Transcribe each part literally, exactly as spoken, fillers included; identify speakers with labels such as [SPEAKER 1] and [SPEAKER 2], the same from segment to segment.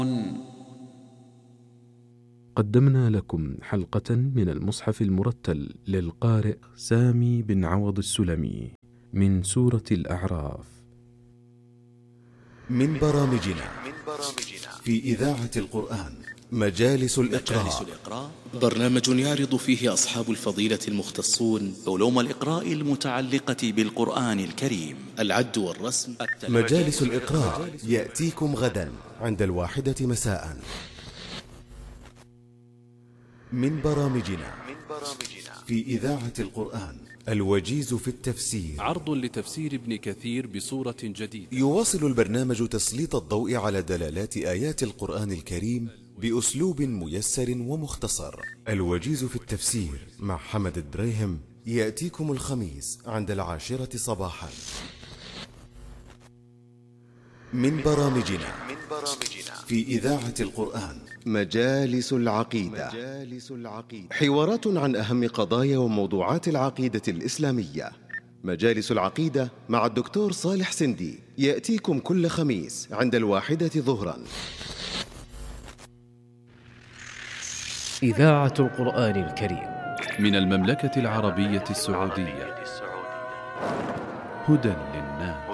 [SPEAKER 1] قدمنا لكم حلقة من المصحف المرتل للقارئ سامي بن عوض السلمي من سورة الأعراف.
[SPEAKER 2] من برامجنا في إذاعة القرآن مجالس الإقراء،
[SPEAKER 3] برنامج يعرض فيه أصحاب الفضيلة المختصون
[SPEAKER 4] علوم الإقراء المتعلقة بالقرآن الكريم،
[SPEAKER 3] العد والرسم.
[SPEAKER 2] مجالس الإقراء يأتيكم غدا عند الواحدة مساء. من برامجنا في إذاعة القرآن الوجيز في التفسير،
[SPEAKER 5] عرض لتفسير ابن كثير بصورة جديدة.
[SPEAKER 2] يواصل البرنامج تسليط الضوء على دلالات آيات القرآن الكريم بأسلوب ميسر ومختصر. الوجيز في التفسير مع حمد الدريهم يأتيكم الخميس عند العاشرة صباحا. من برامجنا في إذاعة القرآن مجالس العقيدة، حوارات عن أهم قضايا وموضوعات العقيدة الإسلامية. مجالس العقيدة مع الدكتور صالح سندي يأتيكم كل خميس عند الواحدة ظهرا.
[SPEAKER 6] إذاعة القرآن الكريم
[SPEAKER 5] من المملكة العربية السعودية، هدى للناس.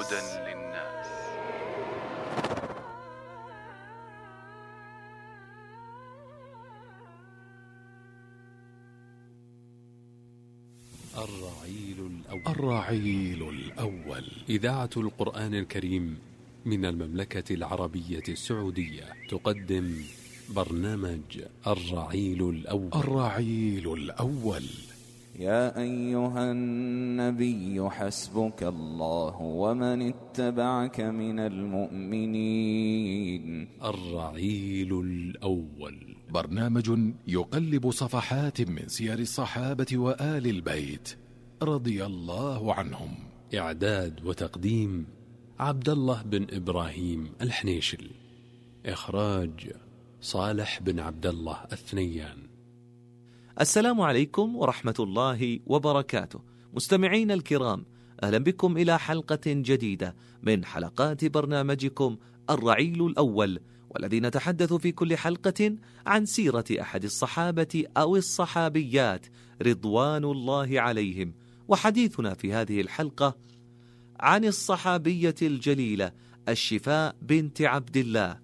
[SPEAKER 5] الرعيل الأول. الرعيل الأول، إذاعة القرآن الكريم من المملكة العربية السعودية تقدم برنامج الرعيل الأول. الرعيل الأول.
[SPEAKER 7] يا أيها النبي حسبك الله ومن اتبعك من المؤمنين.
[SPEAKER 5] الرعيل الأول، برنامج يقلب صفحات من سير الصحابة وآل البيت رضي الله عنهم. إعداد وتقديم عبد الله بن إبراهيم الحنيشل. إخراج صالح بن عبد الله الثنيان.
[SPEAKER 8] السلام عليكم ورحمة الله وبركاته. مستمعين الكرام، أهلا بكم إلى حلقة جديدة من حلقات برنامجكم الرعيل الأول، والذي نتحدث في كل حلقة عن سيرة أحد الصحابة أو الصحابيات رضوان الله عليهم. وحديثنا في هذه الحلقة عن الصحابية الجليلة الشفاء بنت عبد الله،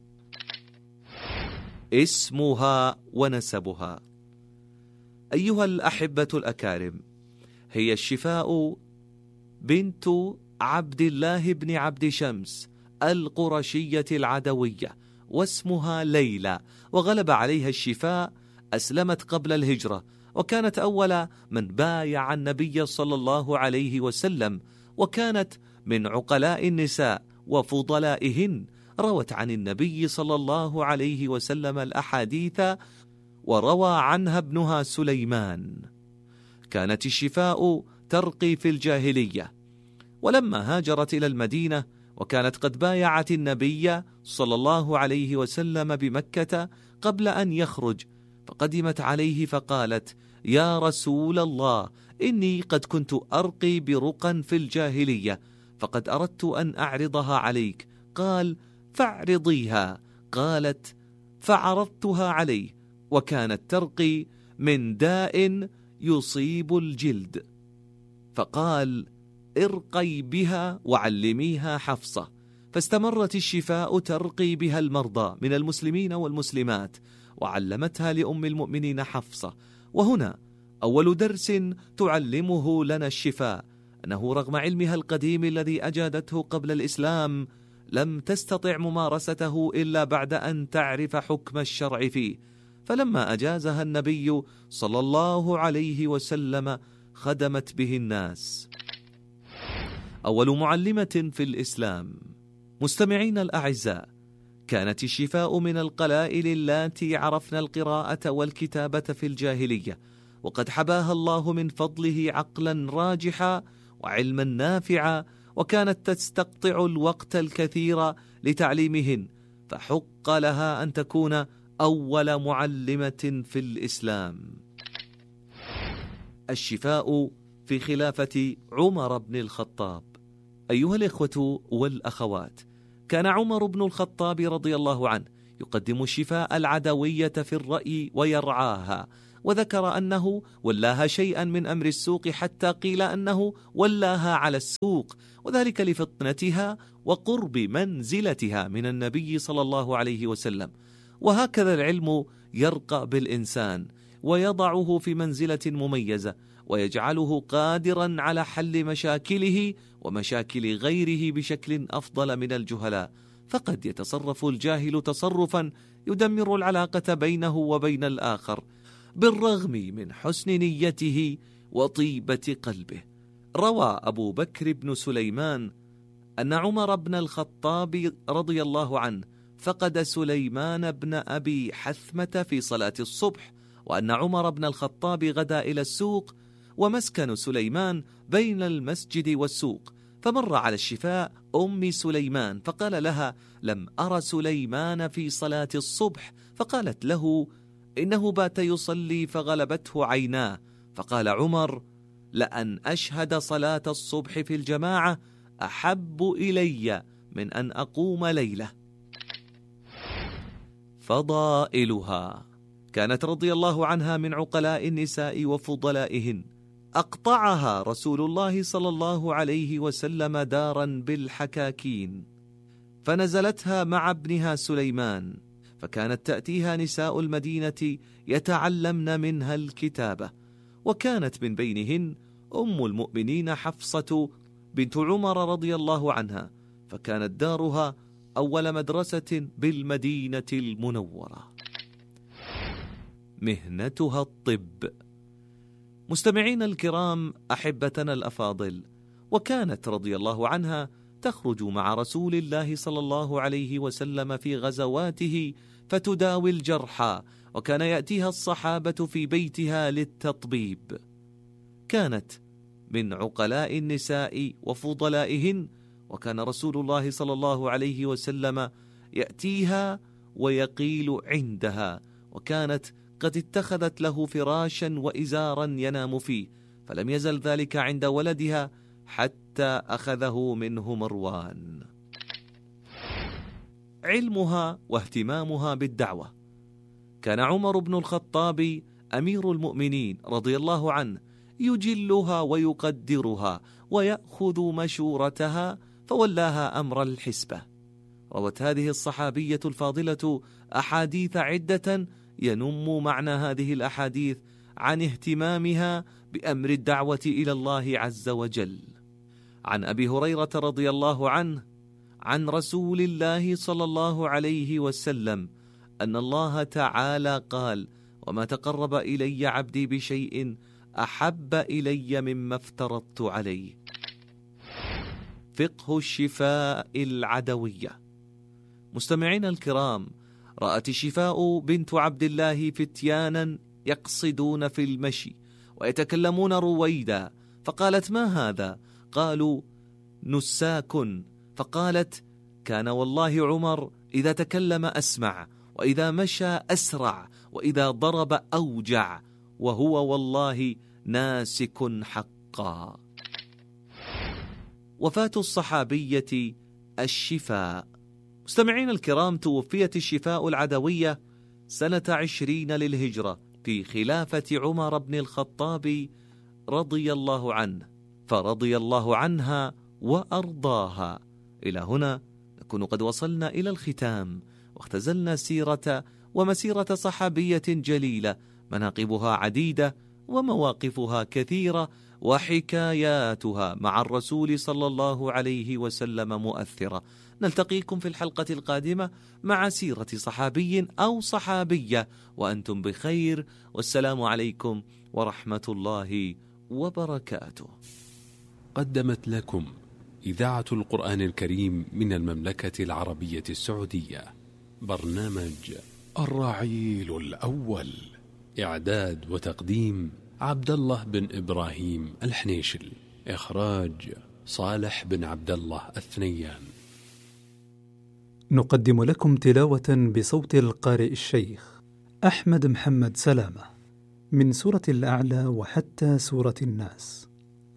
[SPEAKER 8] اسمها ونسبها. أيها الأحبة الأكارم، هي الشفاء بنت عبد الله بن عبد شمس القرشية العدوية، واسمها ليلى، وغلب عليها الشفاء. أسلمت قبل الهجرة، وكانت أول من بايع النبي صلى الله عليه وسلم، وكانت من عقلاء النساء وفضلائهن. روت عن النبي صلى الله عليه وسلم الأحاديث، وروى عنها ابنها سليمان. كانت الشفاء ترقي في الجاهلية، ولما هاجرت إلى المدينة وكانت قد بايعت النبي صلى الله عليه وسلم بمكة قبل أن يخرج، فقدمت عليه فقالت: يا رسول الله، إني قد كنت أرقي برقا في الجاهلية، فقد أردت أن أعرضها عليك. قال: فاعرضيها. قالت: فعرضتها عليه، وكانت ترقي من داء يصيب الجلد، فقال: ارقي بها وعلميها حفصة. فاستمرت الشفاء ترقي بها المرضى من المسلمين والمسلمات، وعلمتها لأم المؤمنين حفصة. وهنا أول درس تعلمه لنا الشفاء، أنه رغم علمها القديم الذي أجادته قبل الإسلام، لم تستطع ممارسته إلا بعد أن تعرف حكم الشرع فيه، فلما أجازها النبي صلى الله عليه وسلم خدمت به الناس. أول معلمة في الإسلام. مستمعين الأعزاء، كانت الشفاء من القلائل اللاتي عرفن القراءة والكتابة في الجاهلية، وقد حباها الله من فضله عقلا راجحا وعلما نافعا، وكانت تستقطع الوقت الكثير لتعليمهن، فحق لها أن تكون أول معلمة في الإسلام. الشفاء في خلافة عمر بن الخطاب. أيها الإخوة والأخوات، كان عمر بن الخطاب رضي الله عنه يقدم الشفاء العدوية في الرأي ويرعاها، وذكر أنه ولاها شيئا من أمر السوق حتى قيل أنه ولاها على السوق، وذلك لفطنتها وقرب منزلتها من النبي صلى الله عليه وسلم. وهكذا العلم يرقى بالإنسان ويضعه في منزلة مميزة، ويجعله قادرا على حل مشاكله ومشاكل غيره بشكل أفضل من الجهلاء. فقد يتصرف الجاهل تصرفا يدمر العلاقة بينه وبين الآخر بالرغم من حسن نيته وطيبة قلبه. روى أبو بكر بن سليمان أن عمر بن الخطاب رضي الله عنه فقد سليمان بن أبي حثمة في صلاة الصبح، وأن عمر بن الخطاب غدا إلى السوق، ومسكن سليمان بين المسجد والسوق، فمر على الشفاء أم سليمان فقال لها: لم أرى سليمان في صلاة الصبح. فقالت له: إنه بات يصلي فغلبته عيناه. فقال عمر: لأن أشهد صلاة الصبح في الجماعة أحب إلي من أن أقوم ليلة. فضائلها: كانت رضي الله عنها من عقلاء النساء وفضلائهن، أقطعها رسول الله صلى الله عليه وسلم دارا بالحكاكين، فنزلتها مع ابنها سليمان، فكانت تأتيها نساء المدينة يتعلمن منها الكتابة، وكانت من بينهن أم المؤمنين حفصة بنت عمر رضي الله عنها، فكانت دارها أول مدرسة بالمدينة المنورة. مهنتها الطب. مستمعين الكرام، أحبتنا الأفاضل، وكانت رضي الله عنها تخرج مع رسول الله صلى الله عليه وسلم في غزواته فتداوي الجرحى، وكان يأتيها الصحابة في بيتها للتطبيب. كانت من عقلاء النساء وفضلائهن، وكان رسول الله صلى الله عليه وسلم يأتيها ويقيل عندها، وكانت قد اتخذت له فراشا وإزارا ينام فيه، فلم يزل ذلك عند ولدها حتى أخذه منه مروان. علمها واهتمامها بالدعوة. كان عمر بن الخطاب أمير المؤمنين رضي الله عنه يجلها ويقدرها ويأخذ مشورتها، فولاها أمر الحسبة. روت هذه الصحابية الفاضلة أحاديث عدة ينم معنى هذه الأحاديث عن اهتمامها بأمر الدعوة إلى الله عز وجل. عن أبي هريرة رضي الله عنه عن رسول الله صلى الله عليه وسلم أن الله تعالى قال: وما تقرب إلي عبدي بشيء أحب إلي مما افترضت عليه. فقه الشفاء العدوية. مستمعين الكرام، رأت الشفاء بنت عبد الله فتيانا يقصدون في المشي ويتكلمون رويدا، فقالت: ما هذا؟ قالوا: نساك. فقالت: كان والله عمر إذا تكلم أسمع، وإذا مشى أسرع، وإذا ضرب أوجع، وهو والله ناسك حقا. وفاة الصحابية الشفاء. مستمعين الكرام، توفيت الشفاء العدوية سنة عشرين للهجرة في خلافة عمر بن الخطاب رضي الله عنه، فرضي الله عنها وأرضاها. إلى هنا نكون قد وصلنا إلى الختام، واختزلنا سيرة ومسيرة صحابية جليلة، مناقبها عديدة ومواقفها كثيرة، وحكاياتها مع الرسول صلى الله عليه وسلم مؤثرة. نلتقيكم في الحلقة القادمة مع سيرة صحابي أو صحابية، وأنتم بخير، والسلام عليكم ورحمة الله وبركاته.
[SPEAKER 1] قدمت لكم إذاعة القرآن الكريم من المملكة العربية السعودية برنامج الرعيل الأول. إعداد وتقديم عبد الله بن إبراهيم الحنيشل. إخراج صالح بن عبد الله الثنيان.
[SPEAKER 9] نقدم لكم تلاوة بصوت القارئ الشيخ أحمد محمد سلامة من سورة الأعلى وحتى سورة الناس.